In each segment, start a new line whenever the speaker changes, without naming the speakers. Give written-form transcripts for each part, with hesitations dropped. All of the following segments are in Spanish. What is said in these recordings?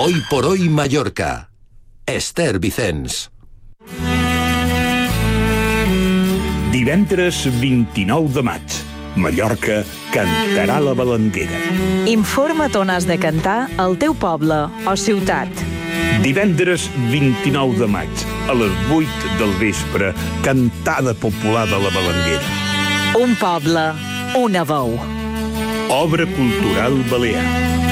Hoy por hoy Mallorca. Esther Vicens.
Divendres 29 de maig, Mallorca cantarà la balanguera.
Informa't on has de cantar al teu poble o ciutat.
Divendres 29 de maig, a les 8 del vespre, cantada popular de la balanguera.
Un poble, una veu.
Obra cultural balear.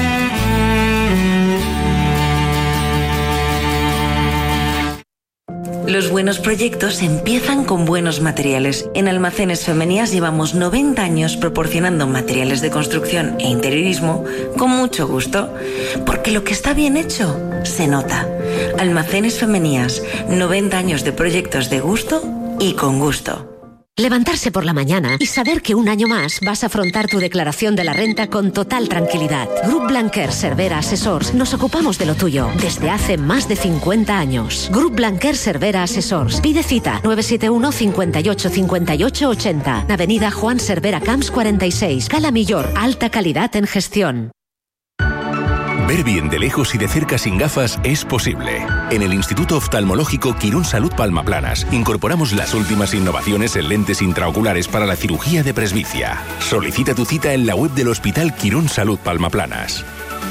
Los buenos proyectos empiezan con buenos materiales. En Almacenes Femenías llevamos 90 años proporcionando materiales de construcción e interiorismo con mucho gusto. Porque lo que está bien hecho se nota. Almacenes Femenías, 90 años de proyectos de gusto y con gusto.
Levantarse por la mañana y saber que un año más vas a afrontar tu declaración de la renta con total tranquilidad. Grup Blanquer Cervera Assessors nos ocupamos de lo tuyo desde hace más de 50 años. Grup Blanquer Cervera Assessors. Pide cita 971 58 58 80. Avenida Juan Cervera Camps 46. Cala Millor. Alta calidad en gestión.
Ver bien de lejos y de cerca sin gafas es posible. En el Instituto Oftalmológico Quirón Salud Palma Planas incorporamos las últimas innovaciones en lentes intraoculares para la cirugía de presbicia. Solicita tu cita en la web del Hospital Quirón Salud Palma Planas.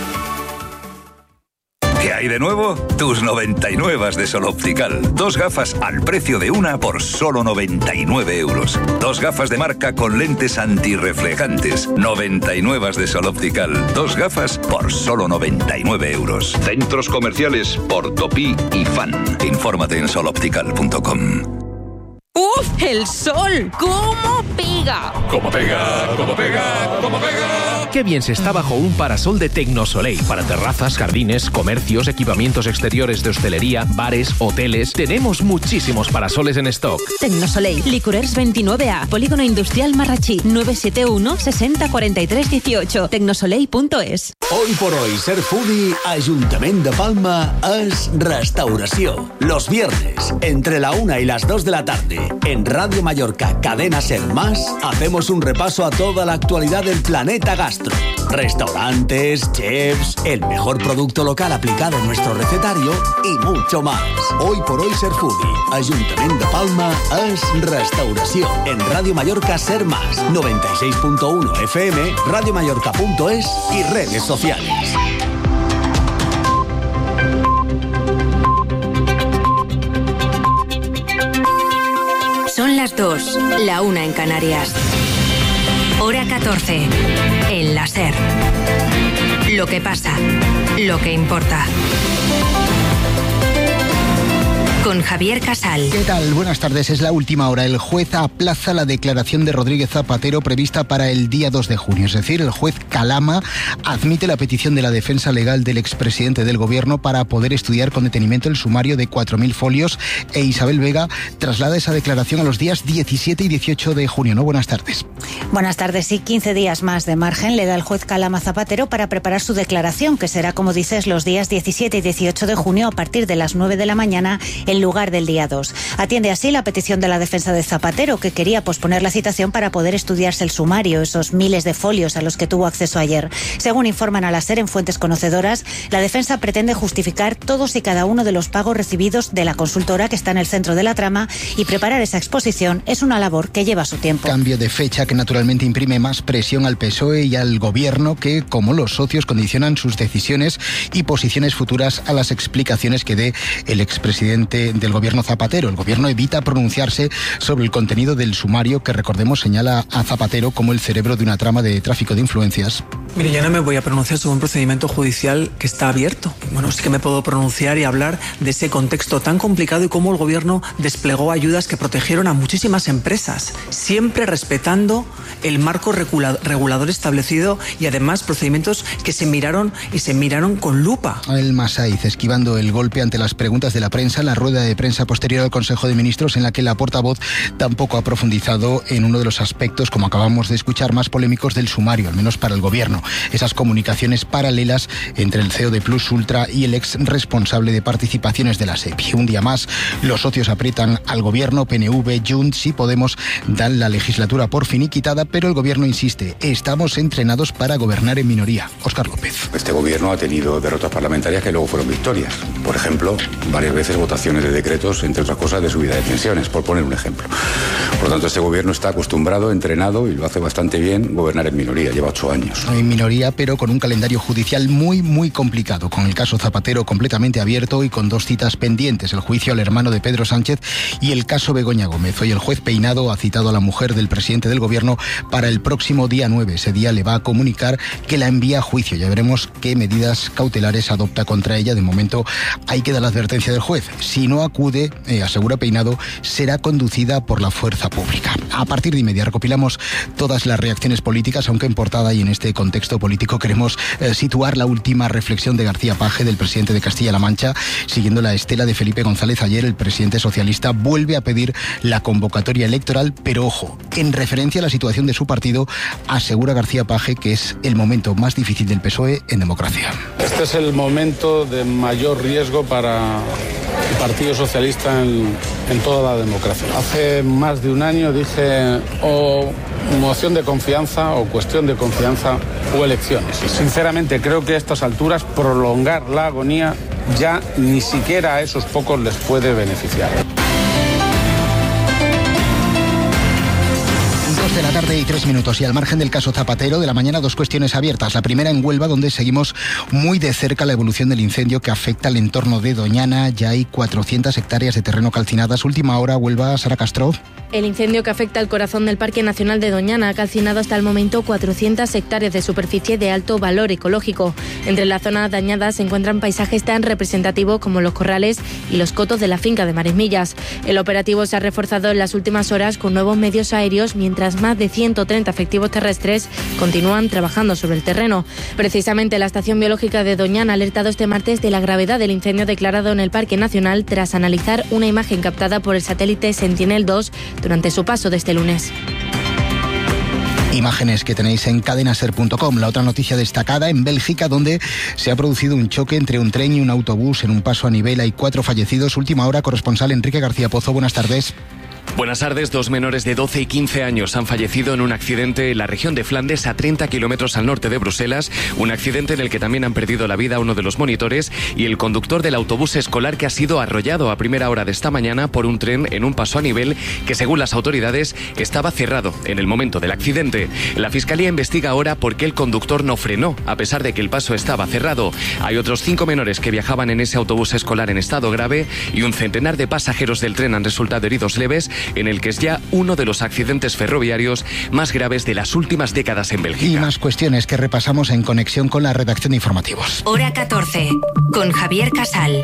¿Qué hay de nuevo? Tus 99 de Sol Optical. 2 gafas al precio de una por solo 99 euros. 2 gafas de marca con lentes antirreflejantes. 99 de Sol Optical. 2 gafas por solo 99 euros. Centros comerciales Portopí y Fan. Infórmate en soloptical.com.
¡Uf! ¡El sol! ¿Cómo pega?
¿Cómo pega? ¿Cómo pega? ¿Cómo pega? Qué bien se está bajo un parasol de Tecnosoleil. Para terrazas, jardines, comercios, equipamientos exteriores de hostelería, bares, hoteles. Tenemos muchísimos parasoles en stock.
Tecnosoleil, Licorers 29A, Polígono Industrial Marrachí, 971 60 43 18, tecnosoleil.es.
Hoy por hoy, ser foodie, Ayuntament de Palma es restauració. Los viernes, entre la 1 y las 2 de la tarde, en Radio Mallorca, Cadena Ser Más, hacemos un repaso a toda la actualidad del planeta gastro. Restaurantes, chefs, el mejor producto local aplicado en nuestro recetario y mucho más. Hoy por hoy, ser foodie, Ayuntament de Palma es restauració. En Radio Mallorca Ser Más, 96.1 FM, radiomallorca.es y redes sociales.
Son las 2, la 1 en Canarias. Hora 14, en la SER. Lo que pasa, lo que importa. Con Javier Casal.
¿Qué tal? Buenas tardes. Es la última hora. El juez aplaza la declaración de Rodríguez Zapatero prevista para el día 2 de junio. Es decir, el juez Calama admite la petición de la defensa legal del expresidente del gobierno para poder estudiar con detenimiento el sumario de 4.000 folios e Isabel Vega traslada esa declaración a los días 17 y 18 de junio. ¿No? Buenas tardes.
Buenas tardes. Y 15 días más de margen le da el juez Calama Zapatero para preparar su declaración, que será, como dices, los días 17 y 18 de junio a partir de las 9 de la mañana en lugar del día 2. Atiende así la petición de la defensa de Zapatero, que quería posponer la citación para poder estudiarse el sumario, esos miles de folios a los que tuvo acceso ayer. Según informan a la SER en fuentes conocedoras, la defensa pretende justificar todos y cada uno de los pagos recibidos de la consultora que está en el centro de la trama, y preparar esa exposición es una labor que lleva su tiempo.
Cambio de fecha que naturalmente imprime más presión al PSOE y al gobierno, que, como los socios, condicionan sus decisiones y posiciones futuras a las explicaciones que dé el expresidente del gobierno Zapatero. El gobierno evita pronunciarse sobre el contenido del sumario que, recordemos, señala a Zapatero como el cerebro de una trama de tráfico de influencias.
Mire, yo no me voy a pronunciar sobre un procedimiento judicial que está abierto. Bueno, sí que me puedo pronunciar y hablar de ese contexto tan complicado y cómo el gobierno desplegó ayudas que protegieron a muchísimas empresas, siempre respetando el marco regulador establecido y además procedimientos que se miraron con lupa.
El Masaiz, esquivando el golpe ante las preguntas de la prensa en la rueda rueda de prensa posterior al Consejo de Ministros en la que la portavoz tampoco ha profundizado en uno de los aspectos, como acabamos de escuchar, más polémicos del sumario, al menos para el Gobierno. Esas comunicaciones paralelas entre el CEO de Plus Ultra y el ex responsable de participaciones de la SEPI. Un día más, los socios aprietan al Gobierno, PNV, Junts y Podemos dan la legislatura por finiquitada, pero el Gobierno insiste, estamos entrenados para gobernar en minoría. Óscar López.
Este Gobierno ha tenido derrotas parlamentarias que luego fueron victorias. Por ejemplo, varias veces votaciones de decretos, entre otras cosas, de subida de pensiones, por poner un ejemplo. Por lo tanto, este Gobierno está acostumbrado, entrenado y lo hace bastante bien gobernar en minoría. Lleva 8 años.
En minoría, pero con un calendario judicial muy complicado, con el caso Zapatero completamente abierto y con 2 citas pendientes, el juicio al hermano de Pedro Sánchez y el caso Begoña Gómez. Hoy el juez Peinado ha citado a la mujer del presidente del Gobierno para el próximo día 9. Ese día le va a comunicar que la envía a juicio. Ya veremos qué medidas cautelares adopta contra ella. De momento hay que dar la advertencia del juez. Si no acude, asegura Peinado, será conducida por la fuerza pública. A partir de inmediato recopilamos todas las reacciones políticas, aunque en portada y en este contexto político queremos situar la última reflexión de García Page, del presidente de Castilla-La Mancha. Siguiendo la estela de Felipe González, ayer el presidente socialista vuelve a pedir la convocatoria electoral, pero ojo, en referencia a la situación de su partido, asegura García Page que es el momento más difícil del PSOE en democracia.
Este es el momento de mayor riesgo para el Partido Socialista en toda la democracia. Hace más de un año dije o moción de confianza o cuestión de confianza o elecciones. Sinceramente creo que a estas alturas prolongar la agonía ya ni siquiera a esos pocos les puede beneficiar.
2 de la tarde y 3 minutos. Y al margen del caso Zapatero, de la mañana 2 cuestiones abiertas. La primera en Huelva, donde seguimos muy de cerca la evolución del incendio que afecta al entorno de Doñana. Ya hay 400 hectáreas de terreno calcinadas. Última hora, Huelva, Sara Castro.
El incendio que afecta al corazón del Parque Nacional de Doñana ha calcinado hasta el momento 400 hectáreas de superficie de alto valor ecológico. Entre la zona dañada se encuentran paisajes tan representativos como los corrales y los cotos de la finca de Marismillas. El operativo se ha reforzado en las últimas horas con nuevos medios aéreos, mientras más de 130 efectivos terrestres continúan trabajando sobre el terreno. Precisamente la Estación Biológica de Doñana ha alertado este martes de la gravedad del incendio declarado en el Parque Nacional tras analizar una imagen captada por el satélite Sentinel-2 durante su paso de este lunes.
Imágenes que tenéis en cadenaser.com. La otra noticia destacada en Bélgica, donde se ha producido un choque entre un tren y un autobús en un paso a nivel. Hay 4 fallecidos. Última hora, corresponsal Enrique García Pozo. Buenas tardes.
Buenas tardes. 2 menores de 12 y 15 años han fallecido en un accidente en la región de Flandes, a 30 kilómetros al norte de Bruselas. Un accidente en el que también han perdido la vida uno de los monitores y el conductor del autobús escolar, que ha sido arrollado a primera hora de esta mañana por un tren en un paso a nivel que, según las autoridades, estaba cerrado en el momento del accidente. La Fiscalía investiga ahora por qué el conductor no frenó, a pesar de que el paso estaba cerrado. Hay otros 5 menores que viajaban en ese autobús escolar en estado grave y un centenar de pasajeros del tren han resultado heridos leves, en el que es ya uno de los accidentes ferroviarios más graves de las últimas décadas en Bélgica.
Y más cuestiones que repasamos en conexión con la redacción de informativos.
Hora 14, con Javier Casal.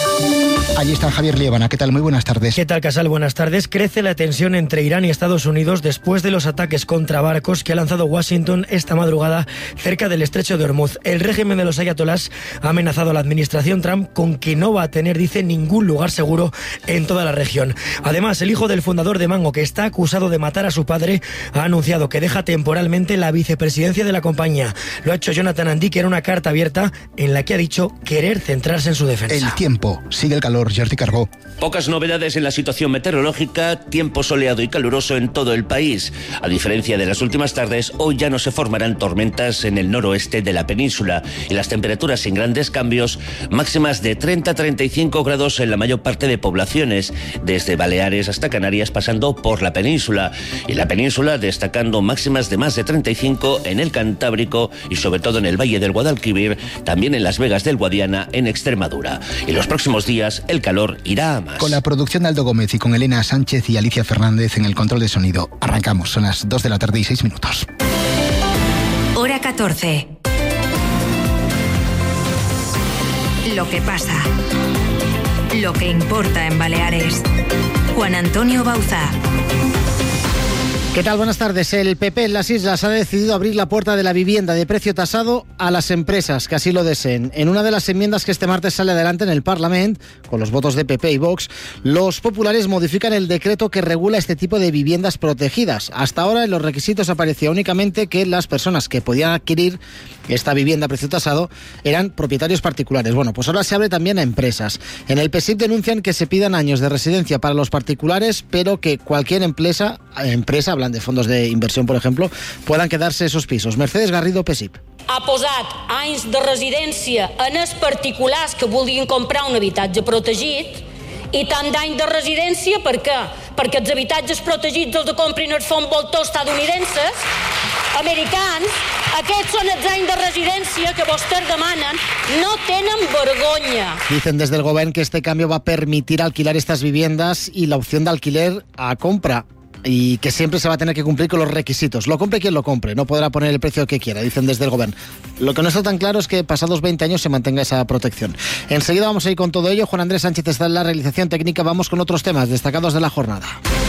Allí está Javier Liébana. ¿Qué tal? Muy buenas tardes.
¿Qué tal, Casal? Buenas tardes. Crece la tensión entre Irán y Estados Unidos después de los ataques contra barcos que ha lanzado Washington esta madrugada cerca del estrecho de Hormuz. El régimen de los ayatolás ha amenazado a la administración Trump con que no va a tener, dice, ningún lugar seguro en toda la región. Además, el hijo del fundador de Mango, que está acusado de matar a su padre, ha anunciado que deja temporalmente la vicepresidencia de la compañía. Lo ha hecho Jonathan Andique en una carta abierta en la que ha dicho querer centrarse en su defensa.
El tiempo. Sigue el calor. Jordi Carbó.
Pocas novedades en la situación meteorológica, tiempo soleado y caluroso en todo el país. A diferencia de las últimas tardes, hoy ya no se formarán tormentas en el noroeste de la península y las temperaturas sin grandes cambios, máximas de 30-35 grados en la mayor parte de poblaciones, desde Baleares hasta Canarias, pasando por la península. Y la península destacando máximas de más de 35 en el Cantábrico y sobre todo en el Valle del Guadalquivir, también en Las Vegas del Guadiana, en Extremadura. Y los próximos días el calor irá a más.
Con la producción de Aldo Gómez y con Elena Sánchez y Alicia Fernández en el control de sonido. Arrancamos, son las 2 de la tarde y 6 minutos.
Hora 14. Lo que pasa. Lo que importa en Baleares. Juan Antonio Bauzá.
¿Qué tal? Buenas tardes. El PP en las islas ha decidido abrir la puerta de la vivienda de precio tasado a las empresas que así lo deseen. En una de las enmiendas que este martes sale adelante en el Parlamento, con los votos de PP y Vox, los populares modifican el decreto que regula este tipo de viviendas protegidas. Hasta ahora en los requisitos aparecía únicamente que las personas que podían adquirir esta vivienda a precio tasado eran propietarios particulares. Bueno, pues ahora se abre también a empresas. En el PSIC denuncian que se pidan años de residencia para los particulares, pero que cualquier empresa, hablan de fondos de inversión, por ejemplo, puedan quedarse esos pisos. Mercedes Garrido, PSIC.
Ha posat anys de residència en els particulars que vulguin comprar un habitatge protegit i tant d'any de residència per què? Perquè els habitatges protegits els comprin els fons voltors estadounidenses, americans. Aquests són els anys de residència que vostès demanen. No tenen vergonya.
Dicen desde el gobierno que este cambio va a permitir alquilar estas viviendas y la opción de alquiler a compra, y que siempre se va a tener que cumplir con los requisitos. Lo compre quien lo compre, no podrá poner el precio que quiera, dicen desde el gobierno. Lo que no está tan claro es que pasados 20 años se mantenga esa protección. Enseguida vamos a ir con todo ello. Juan Andrés Sánchez está en la realización técnica. Vamos con otros temas destacados de la jornada.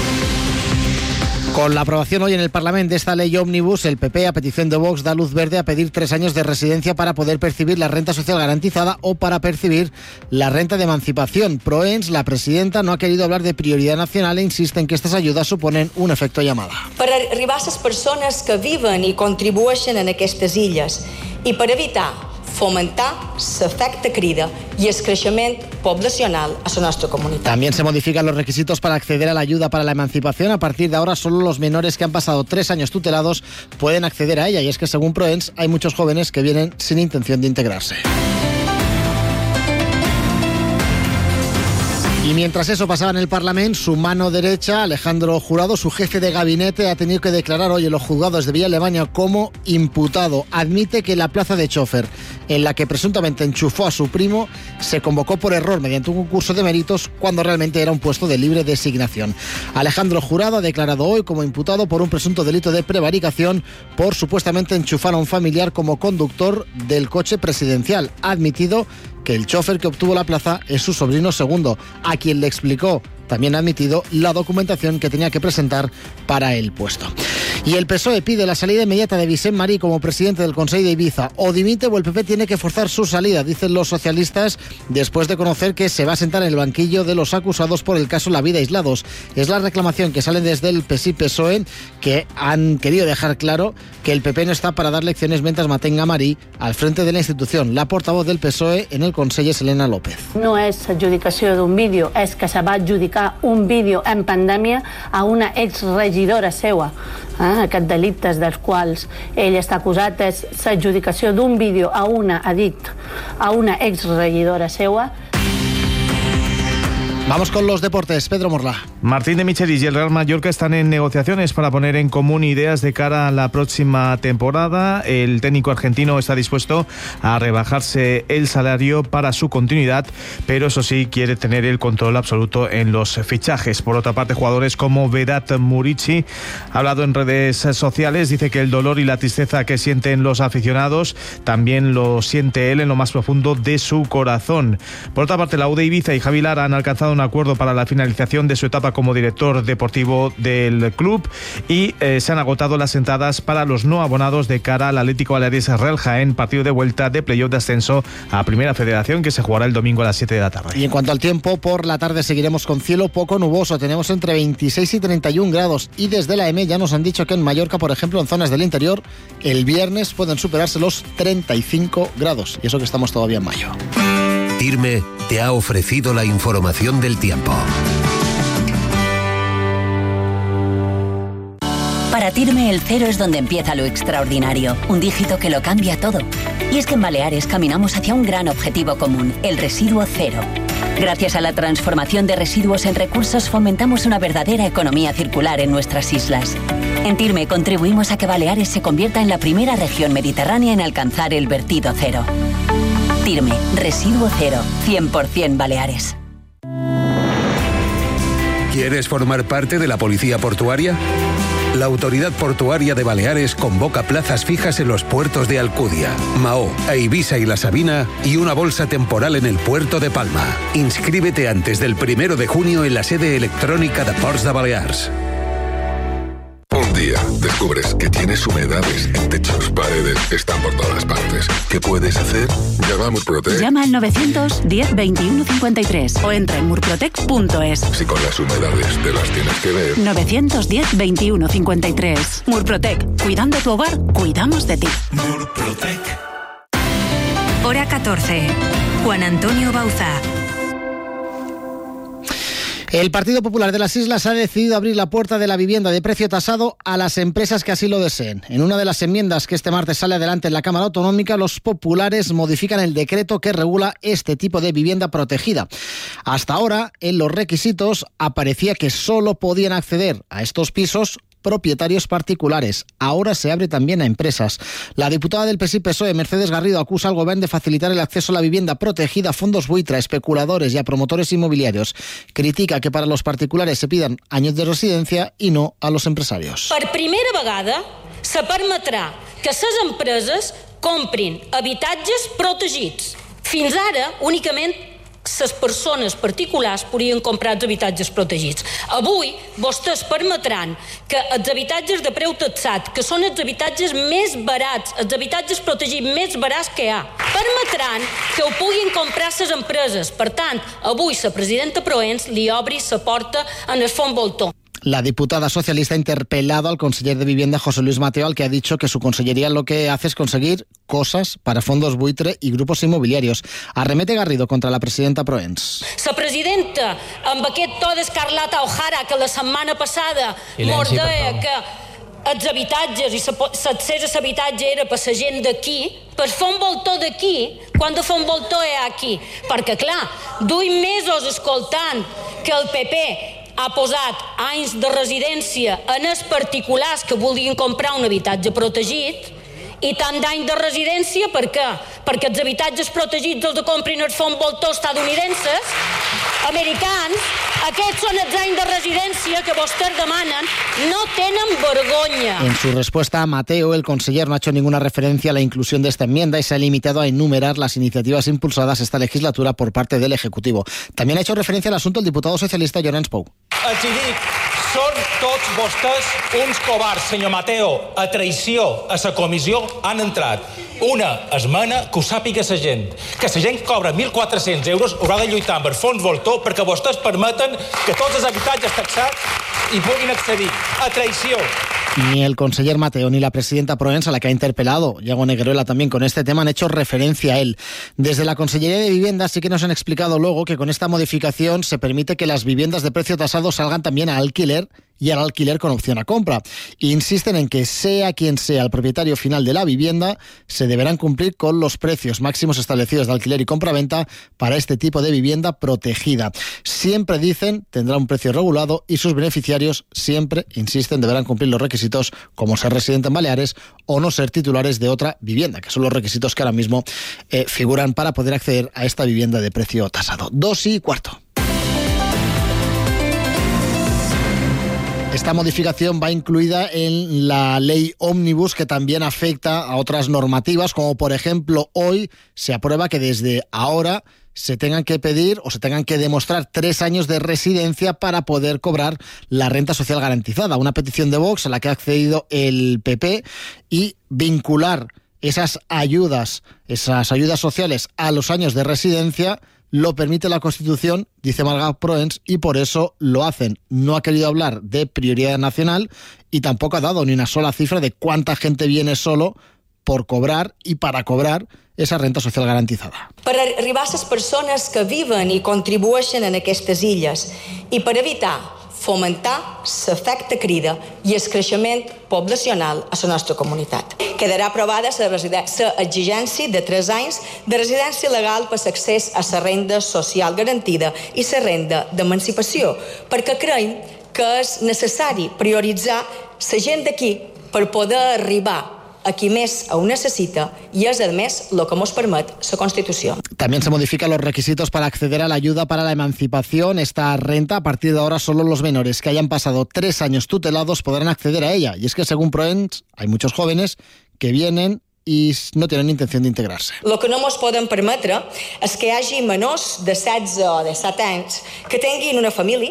Con la aprobación hoy en el Parlamento de esta ley ómnibus, el PP, a petición de Vox, da luz verde a pedir 3 años de residencia para poder percibir la renta social garantizada o para percibir la renta de emancipación. Proens, la presidenta, no ha querido hablar de prioridad nacional e insiste en que estas ayudas suponen un efecto llamada.
Per arribar a les persones que viven i contribueixen en aquestes illes i per evitar fomentar l'efecte crida y el creixement poblacional a la nostra comunitat.
También se modifican los requisitos para acceder a la ayuda para la emancipación. A partir de ahora, solo los menores que han pasado 3 años tutelados pueden acceder a ella. Y es que, según Proens, hay muchos jóvenes que vienen sin intención de integrarse. Y mientras eso pasaba en el Parlamento, su mano derecha, Alejandro Jurado, su jefe de gabinete, ha tenido que declarar hoy en los juzgados de Villa Alemania como imputado. Admite que la plaza de chofer, en la que presuntamente enchufó a su primo, se convocó por error mediante un concurso de méritos cuando realmente era un puesto de libre designación. Alejandro Jurado ha declarado hoy como imputado por un presunto delito de prevaricación por supuestamente enchufar a un familiar como conductor del coche presidencial. Ha admitido que el chofer que obtuvo la plaza es su sobrino segundo, a quien le explicó, también ha admitido, la documentación que tenía que presentar para el puesto. Y el PSOE pide la salida inmediata de Vicent Marí como presidente del Consell de Ibiza. O dimite o el PP tiene que forzar su salida, dicen los socialistas, después de conocer que se va a sentar en el banquillo de los acusados por el caso La Vida Aislados. Es la reclamación que sale desde el PSI-PSOE, que han querido dejar claro que el PP no está para dar lecciones mientras mantenga a Marí al frente de la institución. La portavoz del PSOE en el Consell es Elena López.
No és adjudicació d'un vídeo, és que se va adjudicar un vídeo en pandèmia a una exregidora seua. Aquests delictes dels quals ell està acusat és l'adjudicació d'un vídeo a una exregidora seua.
Vamos con los deportes. Pedro Morla.
Martín de Michelis y el Real Mallorca están en negociaciones para poner en común ideas de cara a la próxima temporada. El técnico argentino está dispuesto a rebajarse el salario para su continuidad, pero eso sí, quiere tener el control absoluto en los fichajes. Por otra parte, jugadores como Vedat Murici ha hablado en redes sociales, dice que el dolor y la tristeza que sienten los aficionados también lo siente él en lo más profundo de su corazón. Por otra parte, la UD Ibiza y Javi Lara han alcanzado un acuerdo para la finalización de su etapa como director deportivo del club y se han agotado las entradas para los no abonados de cara al Atlético Baleares Real Jaén, partido de vuelta de playoff de ascenso a Primera Federación, que se jugará el domingo a las 7 de la tarde.
Y en cuanto al tiempo, por la tarde seguiremos con cielo poco nuboso. Tenemos entre 26 y 31 grados y desde la EME ya nos han dicho que en Mallorca, por ejemplo, en zonas del interior, el viernes pueden superarse los 35 grados. Y eso que estamos todavía en mayo.
TIRME te ha ofrecido la información del tiempo.
Para TIRME el cero es donde empieza lo extraordinario, un dígito que lo cambia todo. Y es que en Baleares caminamos hacia un gran objetivo común, el residuo cero. Gracias a la transformación de residuos en recursos fomentamos una verdadera economía circular en nuestras islas. En TIRME contribuimos a que Baleares se convierta en la primera región mediterránea en alcanzar el vertido cero. TIRME, residuo cero, 100% Baleares.
¿Quieres formar parte de la Policía Portuaria? La Autoridad Portuaria de Baleares convoca plazas fijas en los puertos de Alcudia, Mahó, Eivissa y La Sabina y una bolsa temporal en el puerto de Palma. Inscríbete antes del 1 de junio en la sede electrónica de Ports de Balears.
Un día
descubres que tienes humedades en techos, paredes, están por todas partes. ¿Qué puedes hacer? Llama a Murprotec.
Llama al 910 21 53 o entra en murprotec.es.
Si con las humedades te las tienes que ver.
910 21 53. Murprotec. Cuidando tu hogar, cuidamos de ti.
Murprotec. Hora 14. Juan Antonio Bauzá.
El Partido Popular de las Islas ha decidido abrir la puerta de la vivienda de precio tasado a las empresas que así lo deseen. En una de las enmiendas que este martes sale adelante en la Cámara Autonómica, los populares modifican el decreto que regula este tipo de vivienda protegida. Hasta ahora, en los requisitos aparecía que solo podían acceder a estos pisos propietarios particulares. Ahora se abre también a empresas. La diputada del PSI-PSOE, Mercedes Garrido, acusa al Gobierno de facilitar el acceso a la vivienda protegida a fondos buitre, a especuladores y a promotores inmobiliarios. Critica que para los particulares se pidan años de residencia i no a los empresarios.
Per primera vegada se permetrà que les empreses comprin habitatges protegits. Fins ara, únicament les persones particulars podien comprar els habitatges protegits. Avui, vostès permetran que els habitatges de preu taxat, que són els habitatges més barats, els habitatges protegits més barats que hi ha, permetran que ho puguin comprar les empreses. Per tant, avui la presidenta Proens li obri la porta en el fons voltor.
La diputada socialista ha interpelado al conseller de Vivienda, José Luis Mateo, al que ha dicho que su consellería lo que hace es conseguir cosas para fondos buitre y grupos inmobiliarios. Arremete Garrido contra la presidenta Proens.
La presidenta, amb aquest to d'Escarlata O'Hara, que la setmana passada mos deia que els habitatges i l'accés a l'habitatge era per la gent d'aquí, per fer un voltor d'aquí, quan de fer un voltor és aquí. Perquè, clar, duim mesos escoltant que el PP ha posat anys de residència en els particulars que volien comprar un habitatge protegit i tant d'any de residència per què? Perquè els habitatges protegits els de comprin els fons voltors estadounidenses, americans, aquests són els anys de residència que vostès demanen, no tenen vergonya.
En su respuesta a Mateo, el conseller no ha hecho ninguna referencia a la inclusión de esta enmienda y se ha limitado a enumerar las iniciativas impulsadas esta legislatura por parte del Ejecutivo. También ha hecho referencia al asunto el diputado socialista Llorenç Pou.
Els hi dic, són tots vostès uns covards, senyor Mateo. A traïció a la comissió han entrat una esmena que ho sàpiga la gent. Que la gent que cobra 1.400 euros haurà de lluitar amb el fons voltor perquè vostès permeten que tots els habitatges taxats hi puguin accedir. A traïció.
Ni el conseller Mateo ni la presidenta Proens, a la que ha interpelado Iago Negueruela también con este tema, han hecho referencia a él. Desde la Consellería de Vivienda sí que nos han explicado luego que con esta modificación se permite que las viviendas de precio tasado salgan también a alquiler y al alquiler con opción a compra. Insisten en que sea quien sea el propietario final de la vivienda, se deberán cumplir con los precios máximos establecidos de alquiler y compraventa para este tipo de vivienda protegida. Siempre dicen, tendrá un precio regulado y sus beneficiarios siempre, insisten, deberán cumplir los requisitos como ser residente en Baleares o no ser titulares de otra vivienda, que son los requisitos que ahora mismo figuran para poder acceder a esta vivienda de precio tasado. 2:15. Esta modificación va incluida en la ley Ómnibus, que también afecta a otras normativas, como por ejemplo hoy se aprueba que desde ahora se tengan que pedir o se tengan que demostrar 3 años de residencia para poder cobrar la renta social garantizada. Una petición de Vox a la que ha accedido el PP, y vincular esas ayudas sociales a los años de residencia lo permite la Constitución, dice Marga Proens, y por eso lo hacen. No ha querido hablar de prioridad nacional y tampoco ha dado ni una sola cifra de cuánta gente viene solo por cobrar y para cobrar esa renta social garantizada.
Per arribar a les persones que viven i contribueixen en aquestes illes i per evitar fomentar l'efecte crida i el creixement poblacional a la nostra comunitat. Quedarà aprovada l'exigència de 3 anys de residència legal per l'accés a la renda social garantida i la renda d'emancipació, perquè creiem que és necessari prioritzar la gent d'aquí per poder arribar a qui més ho necessita y es además lo que nos permite la Constitución.
También se modifican los requisitos para acceder a la ayuda para la emancipación. Esta renta, a partir de ahora, solo los menores que hayan pasado 3 años tutelados podrán acceder a ella. Y es que, según Proens, hay muchos jóvenes que vienen i no tenen intenció d'integrar-se.
El que no ens podem permetre és que hi hagi menors de 16 o de 17 anys que tinguin una família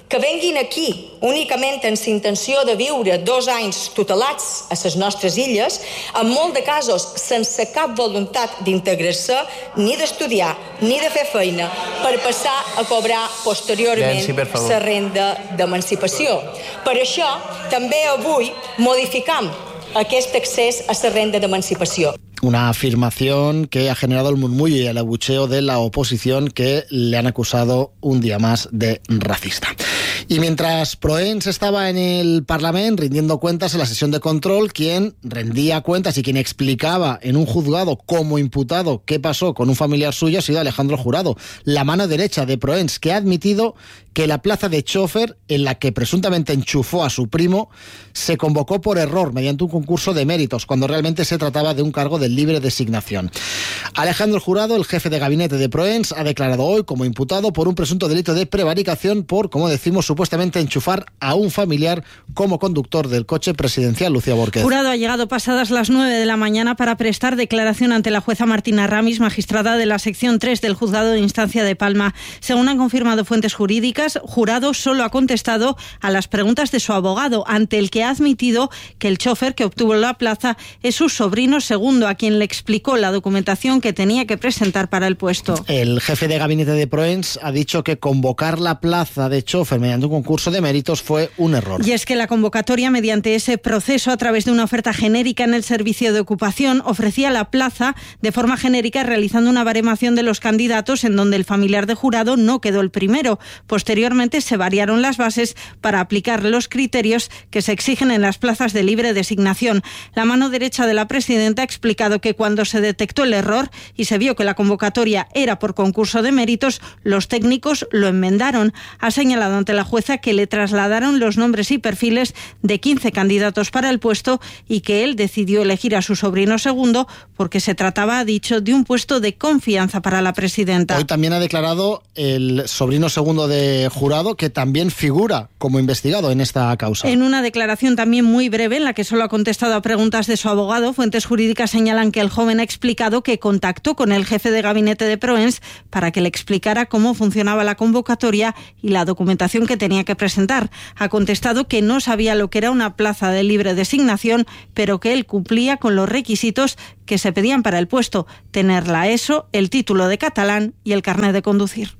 que venguin aquí únicament amb la intenció de viure 2 anys tutelats a les nostres illes, en molt de casos sense cap voluntat d'integrar-se, ni d'estudiar, ni de fer feina, per passar a cobrar posteriorment la renda d'emancipació. Per això, també avui modificam aquest accés a la renda d'emancipació.
Una afirmación que ha generado el murmullo y el abucheo de la oposición, que le han acusado un día más de racista. Y mientras Proens estaba en el Parlamento rindiendo cuentas en la sesión de control, quien rendía cuentas y quien explicaba en un juzgado como imputado qué pasó con un familiar suyo ha sido Alejandro Jurado, la mano derecha de Proens, que ha admitido que la plaza de chofer en la que presuntamente enchufó a su primo se convocó por error mediante un concurso de méritos, cuando realmente se trataba de un cargo de libre designación. Alejandro Jurado, el jefe de gabinete de Proens, ha declarado hoy como imputado por un presunto delito de prevaricación por, como decimos, supuestamente enchufar a un familiar como conductor del coche presidencial. Lucía Borquez.
Jurado ha llegado pasadas las 9 de la mañana para prestar declaración ante la jueza Martina Ramis, magistrada de la sección 3 del Juzgado de Instancia de Palma. Según han confirmado fuentes jurídicas, Jurado solo ha contestado a las preguntas de su abogado, ante el que ha admitido que el chofer que obtuvo la plaza es su sobrino segundo, a quien le explicó la documentación que tenía que presentar para el puesto.
El jefe de gabinete de Proens ha dicho que convocar la plaza de chofer mediante un concurso de méritos fue un error.
Y es que la convocatoria, mediante ese proceso, a través de una oferta genérica en el servicio de ocupación, ofrecía la plaza de forma genérica, realizando una baremación de los candidatos, en donde el familiar de Jurado no quedó el primero. Posteriormente se variaron las bases para aplicar los criterios que se exigen en las plazas de libre designación. La mano derecha de la presidenta ha explicado que cuando se detectó el error y se vio que la convocatoria era por concurso de méritos, los técnicos lo enmendaron. Ha señalado ante la jueza que le trasladaron los nombres y perfiles de 15 candidatos para el puesto y que él decidió elegir a su sobrino segundo porque se trataba, ha dicho, de un puesto de confianza para la presidenta.
Hoy también ha declarado el sobrino segundo de Jurado, que también figura como investigado en esta causa.
En una declaración también muy breve, en la que solo ha contestado a preguntas de su abogado, fuentes jurídicas señalan que el joven ha explicado que contactó con el jefe de gabinete de Proens para que le explicara cómo funcionaba la convocatoria y la documentación que tenía que presentar. Ha contestado que no sabía lo que era una plaza de libre designación, pero que él cumplía con los requisitos que se pedían para el puesto: tener la ESO, el título de catalán y el carnet de conducir.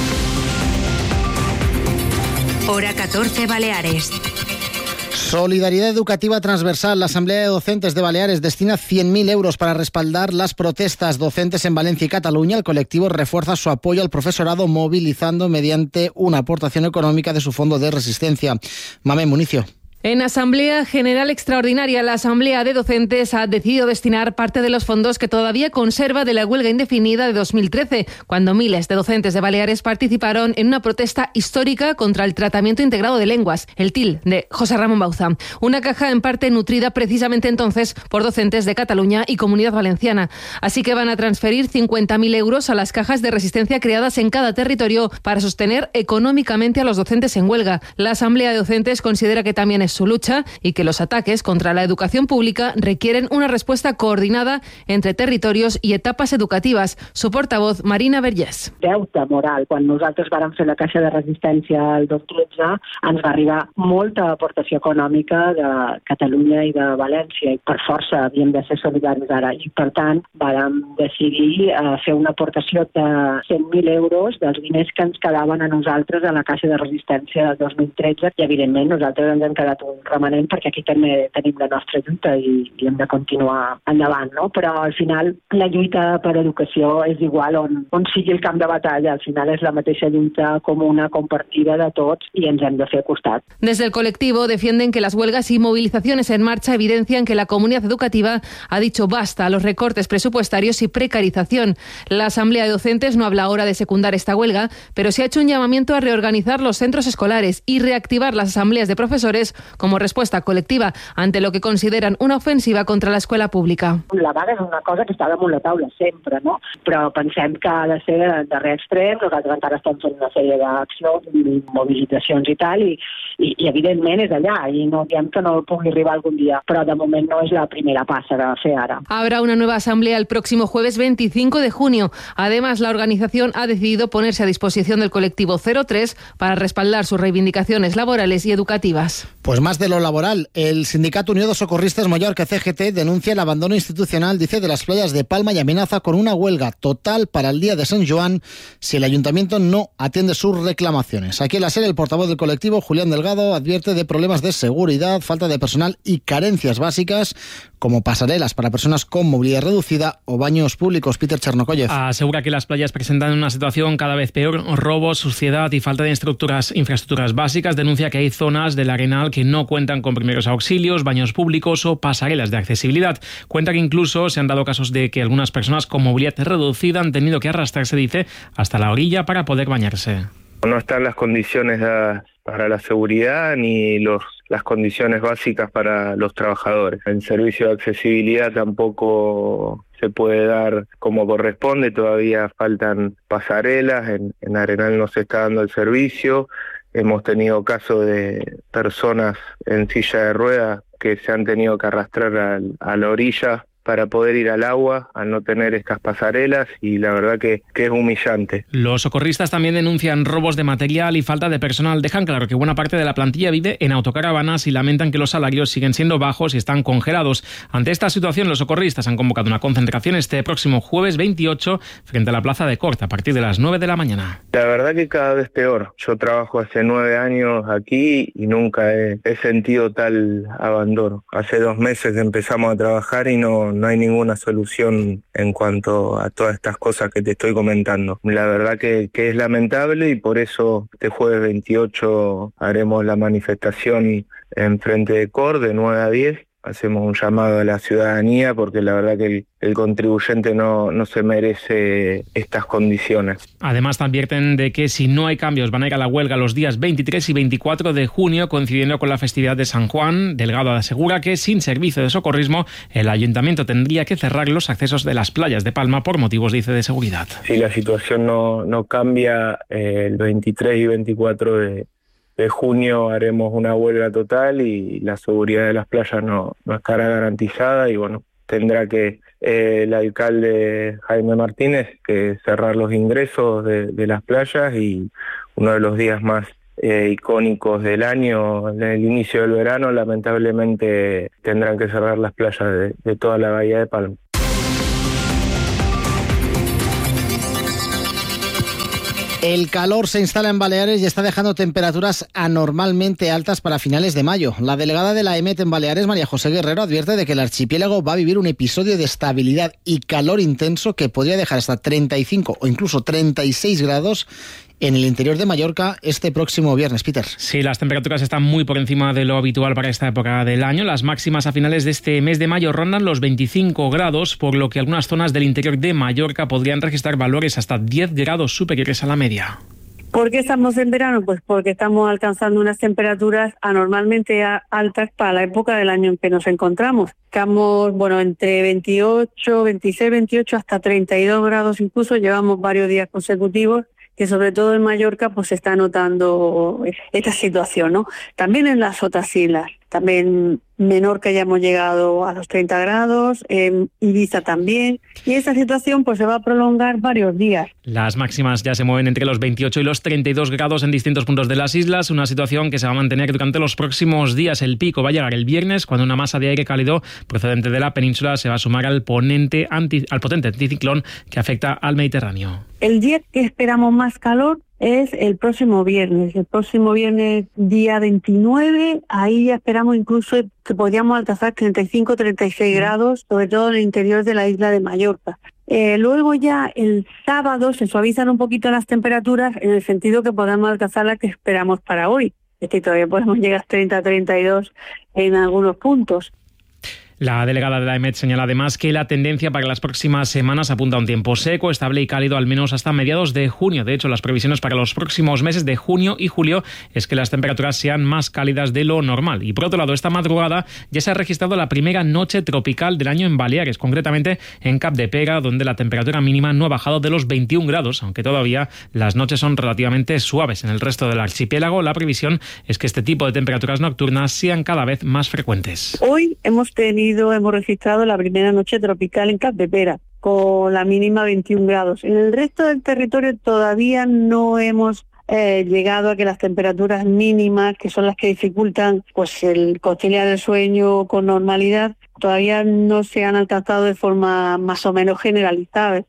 Hora 14, Baleares.
Solidaridad educativa transversal. La Asamblea de Docentes de Baleares destina 100.000 euros para respaldar las protestas docentes en Valencia y Cataluña. El colectivo refuerza su apoyo al profesorado movilizando mediante una aportación económica de su fondo de resistencia. Mame Municio.
En Asamblea General Extraordinaria, la Asamblea de Docentes ha decidido destinar parte de los fondos que todavía conserva de la huelga indefinida de 2013, cuando miles de docentes de Baleares participaron en una protesta histórica contra el tratamiento integrado de lenguas, el TIL, de José Ramón Bauza. Una caja en parte nutrida precisamente entonces por docentes de Cataluña y Comunidad Valenciana. Así que van a transferir 50.000 euros a las cajas de resistencia creadas en cada territorio para sostener económicamente a los docentes en huelga. La Asamblea de Docentes considera que también es su lucha y que los ataques contra la educación pública requieren una respuesta coordinada entre territorios i etapes educatives. Su portavoz, Marina Vergés.
Deute moral. Quan nosaltres vàrem fer la caixa de resistència el 2013, ens va arribar molta aportació econòmica de Catalunya i de València, i per força havíem de ser solidaris ara. I per tant, vàrem decidir fer una aportació de 100.000 euros dels diners que ens quedaven a nosaltres a la caixa de resistència del 2013, i evidentment nosaltres ens hem quedat un remanent perquè aquí també tenim la nostra lluita i hem de continuar endavant, no? Però al final la lluita per educació és igual on sigui el camp de batalla, al final és la mateixa lluita comuna, compartida de tots, i ens hem de fer costat.
Desde el colectivo defienden que las huelgas y movilizaciones en marcha evidencian que la comunidad educativa ha dicho basta a los recortes presupuestarios y precarización. La Asamblea de Docentes no habla ahora de secundar esta huelga, pero se ha hecho un llamamiento a reorganizar los centros escolares y reactivar las asambleas de profesores como respuesta colectiva ante lo que consideran una ofensiva contra la escuela pública.
La vaga és una cosa que està damunt la taula sempre, no? Però pensem que ha de ser de darrer extrem. Nosaltres encara estem fent una sèrie d'accions i mobilitzacions i tal, i evidentment és allà, i no diem que no pugui arribar algun dia, però de moment no és la primera passa de fer ara.
Habrá una nueva asamblea el próximo jueves 25 de junio. Además, la organización ha decidido ponerse a disposición del colectivo 03 para respaldar sus reivindicaciones laborales y educativas.
Pues más de lo laboral. El Sindicato Unió de Socorristas Mallorca CGT denuncia el abandono institucional, dice, de las playas de Palma y amenaza con una huelga total para el día de San Joan si el ayuntamiento no atiende sus reclamaciones. Aquí en la SER, el portavoz del colectivo, Julián Delgado, advierte de problemas de seguridad, falta de personal y carencias básicas como pasarelas para personas con movilidad reducida o baños públicos. Peter Chernokoyev
asegura que las playas presentan una situación cada vez peor: robos, suciedad y falta de infraestructuras básicas. Denuncia que hay zonas del Arenal que no cuentan con primeros auxilios, baños públicos o pasarelas de accesibilidad. Cuenta que incluso se han dado casos de que algunas personas con movilidad reducida han tenido que arrastrarse, dice, hasta la orilla para poder bañarse.
No están las condiciones para la seguridad ni las condiciones básicas para los trabajadores. El servicio de accesibilidad tampoco se puede dar como corresponde, todavía faltan pasarelas, en Arenal no se está dando el servicio. Hemos tenido casos de personas en silla de ruedas que se han tenido que arrastrar a la orilla para poder ir al agua al no tener estas pasarelas, y la verdad que es humillante.
Los socorristas también denuncian robos de material y falta de personal. Dejan claro que buena parte de la plantilla vive en autocaravanas y lamentan que los salarios siguen siendo bajos y están congelados. Ante esta situación, los socorristas han convocado una concentración este próximo jueves 28 frente a la Plaza de Cort a partir de las 9 de la mañana.
La verdad que cada vez peor. Yo trabajo hace 9 años aquí y nunca he sentido tal abandono. Hace 2 meses empezamos a trabajar y no hay ninguna solución en cuanto a todas estas cosas que te estoy comentando. La verdad que es lamentable, y por eso este jueves 28 haremos la manifestación en frente de COR de 9 a 10. Hacemos un llamado a la ciudadanía porque la verdad que el contribuyente no se merece estas condiciones.
Además, advierten de que si no hay cambios van a ir a la huelga los días 23 y 24 de junio, coincidiendo con la festividad de San Juan. Delgado asegura que sin servicio de socorrismo el ayuntamiento tendría que cerrar los accesos de las playas de Palma por motivos, dice, de seguridad.
Si la situación no cambia, el 23 y 24 de junio haremos una huelga total y la seguridad de las playas no estará garantizada, y bueno, tendrá que el alcalde Jaime Martínez que cerrar los ingresos de las playas, y uno de los días más icónicos del año, en el inicio del verano, lamentablemente tendrán que cerrar las playas de toda la bahía de Palma.
El calor se instala en Baleares y está dejando temperaturas anormalmente altas para finales de mayo. La delegada de la EMET en Baleares, María José Guerrero, advierte de que el archipiélago va a vivir un episodio de estabilidad y calor intenso que podría dejar hasta 35 o incluso 36 grados en el interior de Mallorca este próximo viernes. Peter.
Sí, las temperaturas están muy por encima de lo habitual para esta época del año. Las máximas a finales de este mes de mayo rondan los 25 grados, por lo que algunas zonas del interior de Mallorca podrían registrar valores hasta 10 grados superiores a la media.
¿Por qué estamos en verano? Pues porque estamos alcanzando unas temperaturas anormalmente altas para la época del año en que nos encontramos. Estamos, entre 28, 26, 28 hasta 32 grados incluso. Llevamos varios días consecutivos, que sobre todo en Mallorca pues se está notando esta situación, ¿no? También en las otras islas, también Menorca ya hemos llegado a los 30 grados, Ibiza también, y esta situación pues se va a prolongar varios días.
Las máximas ya se mueven entre los 28 y los 32 grados en distintos puntos de las islas, una situación que se va a mantener durante los próximos días. El pico va a llegar el viernes, cuando una masa de aire cálido procedente de la península se va a sumar al potente anticiclón que afecta al Mediterráneo.
El día que esperamos más calor es el próximo viernes. El próximo viernes, día 29, ahí ya esperamos incluso que podríamos alcanzar 35, 36 grados, sobre todo en el interior de la isla de Mallorca. Luego ya el sábado se suavizan un poquito las temperaturas, en el sentido que podamos alcanzar las que esperamos para hoy. Es que todavía podemos llegar a 30, 32 en algunos puntos.
La delegada de la EMET señala además que la tendencia para las próximas semanas apunta a un tiempo seco, estable y cálido al menos hasta mediados de junio. De hecho, las previsiones para los próximos meses de junio y julio es que las temperaturas sean más cálidas de lo normal. Y por otro lado, esta madrugada ya se ha registrado la primera noche tropical del año en Baleares, concretamente en Capdepera, donde la temperatura mínima no ha bajado de los 21 grados, aunque todavía las noches son relativamente suaves. En el resto del archipiélago, la previsión es que este tipo de temperaturas nocturnas sean cada vez más frecuentes.
Hoy hemos registrado la primera noche tropical en Capdepera, con la mínima 21 grados. En el resto del territorio todavía no hemos llegado a que las temperaturas mínimas, que son las que dificultan pues el conciliar el sueño con normalidad, todavía no se han alcanzado de forma más o menos generalizada.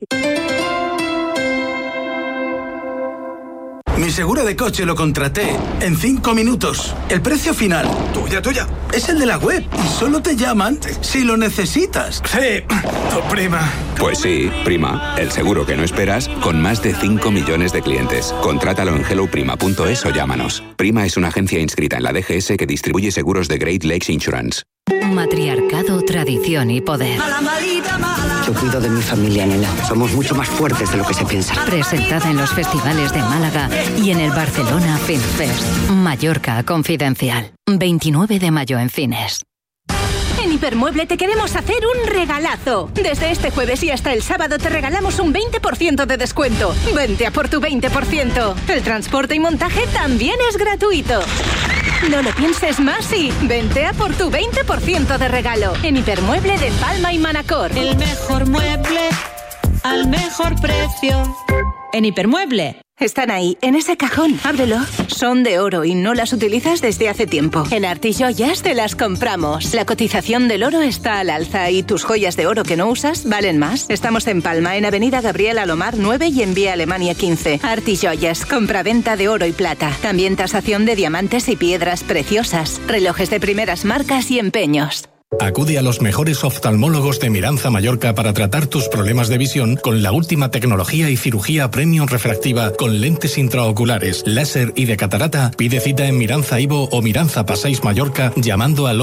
Mi seguro de coche lo contraté en 5 minutos. El precio final, tuya, es el de la web y solo te llaman si lo necesitas. Sí, tu prima.
Pues sí, Prima, el seguro que no esperas con más de 5 millones de clientes. Contrátalo en helloprima.es o llámanos. Prima es una agencia inscrita en la DGS que distribuye seguros de Great Lakes Insurance.
Matriarcado, tradición y poder.
Yo cuido de mi familia, nena. Somos mucho más fuertes de lo que se piensa.
Presentada en los festivales de Málaga y en el Barcelona Film Fest. Mallorca Confidencial. 29 de mayo en cines.
En Hipermueble te queremos hacer un regalazo. Desde este jueves y hasta el sábado te regalamos un 20% de descuento. Vente a por tu 20%. El transporte y montaje también es gratuito. No lo pienses más y vente a por tu 20% de regalo. En Hipermueble de Palma y Manacor.
El mejor mueble al mejor precio. En Hipermueble.
Están ahí, en ese cajón. Ábrelo. Son de oro y no las utilizas desde hace tiempo. En Artijoyas te las compramos. La cotización del oro está al alza y tus joyas de oro que no usas valen más. Estamos en Palma, en Avenida Gabriel Alomar 9 y en Vía Alemania 15. Artijoyas, compraventa de oro y plata. También tasación de diamantes y piedras preciosas. Relojes de primeras marcas y empeños.
Acude a los mejores oftalmólogos de Miranza Mallorca para tratar tus problemas de visión con la última tecnología y cirugía premium refractiva con lentes intraoculares, láser y de catarata. Pide cita en Miranza Ivo o Miranza Passeig Mallorca llamando al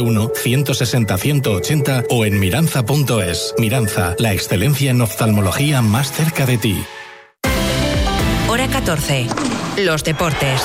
871-160-180 o en miranza.es. Miranza, la excelencia en oftalmología más cerca de ti.
Hora 14. Los deportes.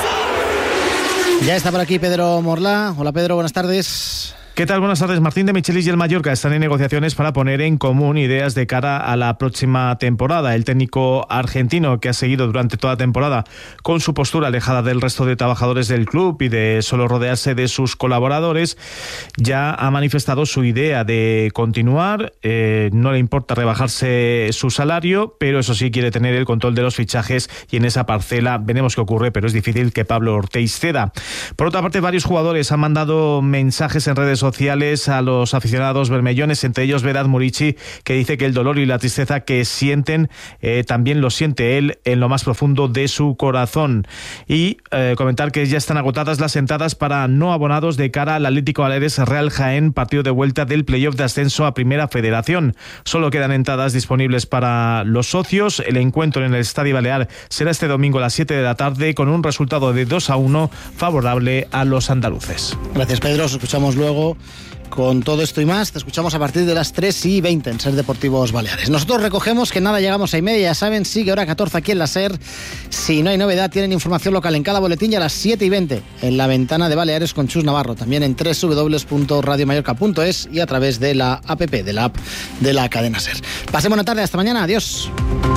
Ya está por aquí Pedro Morlá. Hola Pedro, buenas tardes.
¿Qué tal? Buenas tardes. Martín de Michelis y el Mallorca están en negociaciones para poner en común ideas de cara a la próxima temporada. El técnico argentino, que ha seguido durante toda la temporada con su postura alejada del resto de trabajadores del club y de solo rodearse de sus colaboradores, ya ha manifestado su idea de continuar. No le importa rebajarse su salario, pero eso sí quiere tener el control de los fichajes y en esa parcela veremos qué ocurre, pero es difícil que Pablo Ortiz ceda. Por otra parte, varios jugadores han mandado mensajes en redes sociales a los aficionados bermellones, entre ellos Vedat Murici, que dice que el dolor y la tristeza que sienten también lo siente él en lo más profundo de su corazón. Y comentar que ya están agotadas las entradas para no abonados de cara al Atlético Baleares Real Jaén, partido de vuelta del playoff de ascenso a Primera Federación. Solo quedan entradas disponibles para los socios. El encuentro en el Estadio Balear será este domingo a las 7 de la tarde con un resultado de 2-1 favorable a los andaluces.
Gracias Pedro, os escuchamos luego con todo esto y más. Te escuchamos a partir de las 3:20 en Ser Deportivos Baleares. Nosotros recogemos que nada, llegamos a 1:30, ya saben, sigue hora 14 aquí en la SER. Si no hay novedad, tienen información local en cada boletín y a las 7:20 en la ventana de Baleares con Chus Navarro, también en www.radiomallorca.es y a través de la app, de la app de la cadena SER. Pasemos una tarde, hasta mañana, adiós.